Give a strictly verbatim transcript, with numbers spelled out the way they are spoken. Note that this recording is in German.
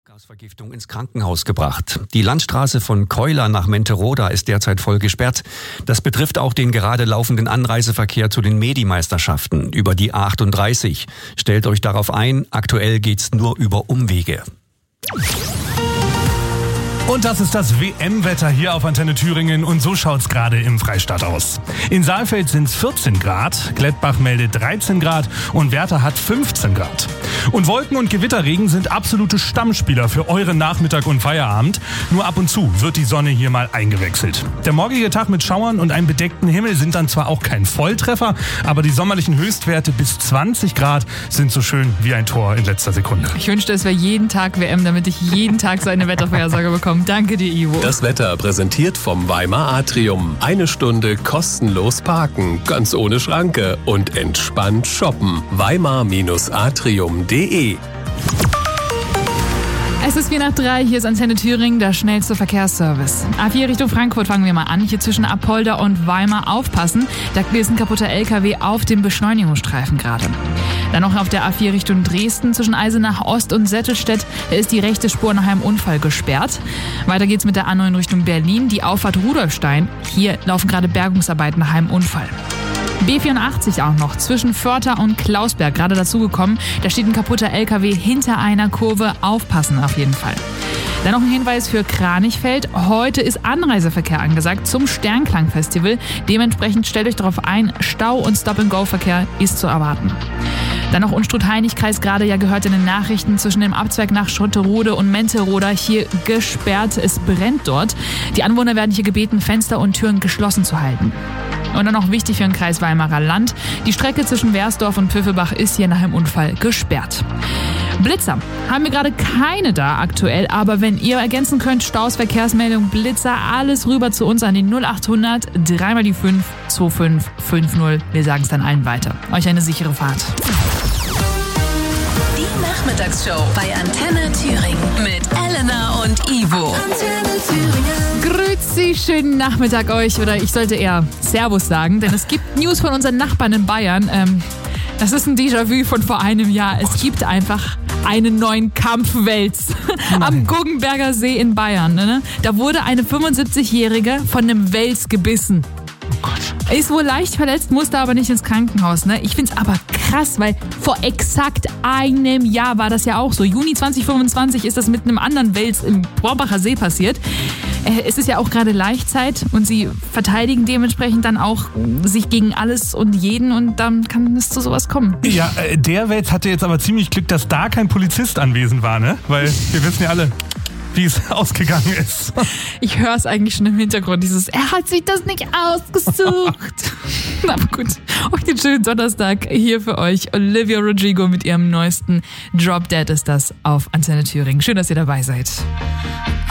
Gasvergiftung ins Krankenhaus gebracht. Die Landstraße von Keula nach Menteroda ist derzeit voll gesperrt. Das betrifft auch den gerade laufenden Anreiseverkehr zu den Medi-Meisterschaften über die A achtunddreißig. Stellt euch darauf ein, aktuell geht's nur über Umwege. Und das ist das W M-Wetter hier auf Antenne Thüringen und so schaut's gerade im Freistaat aus. In Saalfeld sind's vierzehn Grad, Glättbach meldet dreizehn Grad und Werther hat fünfzehn Grad. Und Wolken- und Gewitterregen sind absolute Stammspieler für euren Nachmittag und Feierabend. Nur ab und zu wird die Sonne hier mal eingewechselt. Der morgige Tag mit Schauern und einem bedeckten Himmel sind dann zwar auch kein Volltreffer, aber die sommerlichen Höchstwerte bis zwanzig Grad sind so schön wie ein Tor in letzter Sekunde. Ich wünschte, es wäre jeden Tag W M, damit ich jeden Tag so eine Wettervorhersage bekomme. Danke dir, Ivo. Das Wetter präsentiert vom Weimar Atrium. Eine Stunde kostenlos parken, ganz ohne Schranke und entspannt shoppen. weimar Atrium punkt de. Es ist vier nach drei, hier ist Antenne Thüringen, der schnellste Verkehrsservice. A vier Richtung Frankfurt fangen wir mal an. Hier zwischen Apolda und Weimar aufpassen. Da ist ein kaputter L K W auf dem Beschleunigungsstreifen gerade. Dann noch auf der A vier Richtung Dresden zwischen Eisenach Ost und Settelstedt. Da ist die rechte Spur nach einem Unfall gesperrt. Weiter geht's mit der A neun Richtung Berlin. Die Auffahrt Rudolfstein. Hier laufen gerade Bergungsarbeiten nach einem Unfall. B vierundachtzig auch noch, zwischen Förther und Klausberg, gerade dazugekommen. Da steht ein kaputter L K W hinter einer Kurve. Aufpassen auf jeden Fall. Dann noch ein Hinweis für Kranichfeld. Heute ist Anreiseverkehr angesagt zum Sternklang-Festival. Dementsprechend stellt euch darauf ein, Stau- und Stop-and-Go-Verkehr ist zu erwarten. Dann noch Unstrut-Heinig-Kreis, gerade ja gehört in den Nachrichten, zwischen dem Abzweig nach Schotterode und Menteroda hier gesperrt. Es brennt dort. Die Anwohner werden hier gebeten, Fenster und Türen geschlossen zu halten. Und dann noch wichtig für den Kreis Weimarer Land. Die Strecke zwischen Wersdorf und Pfiffelbach ist hier nach dem Unfall gesperrt. Blitzer haben wir gerade keine da aktuell, aber wenn ihr ergänzen könnt, Staus, Verkehrsmeldung, Blitzer, alles rüber zu uns an die null achthundert, dreimal die fünf, zwei fünf fünf null. Wir sagen es dann allen weiter. Euch eine sichere Fahrt. Die Nachmittagsshow bei Antenne Thüringen mit Elena und Ivo. Antenne Thüringen. Grüezi, schönen Nachmittag euch, oder ich sollte eher Servus sagen, denn es gibt News von unseren Nachbarn in Bayern. Ähm, das ist ein Déjà-vu von vor einem Jahr. Es gibt einfach einen neuen Kampfwels am Guggenberger See in Bayern. Ne? Da wurde eine fünfundsiebzigjährige von einem Wels gebissen. Oh Gott. Ist wohl leicht verletzt, musste aber nicht ins Krankenhaus. Ne? Ich find's aber krass, weil vor exakt einem Jahr war das ja auch so. Juni zwanzig fünfundzwanzig ist das mit einem anderen Wels im Braubacher See passiert. Es ist ja auch gerade Laichzeit und sie verteidigen dementsprechend dann auch sich gegen alles und jeden und dann kann es zu sowas kommen. Ja, der Wels hatte jetzt aber ziemlich Glück, dass da kein Polizist anwesend war, ne? Weil wir wissen ja alle, wie es ausgegangen ist. Ich höre es eigentlich schon im Hintergrund, dieses, er hat sich das nicht ausgesucht. Na gut, euch den schönen Donnerstag hier für euch. Olivia Rodrigo mit ihrem neuesten Drop Dead ist das auf Antenne Thüringen. Schön, dass ihr dabei seid.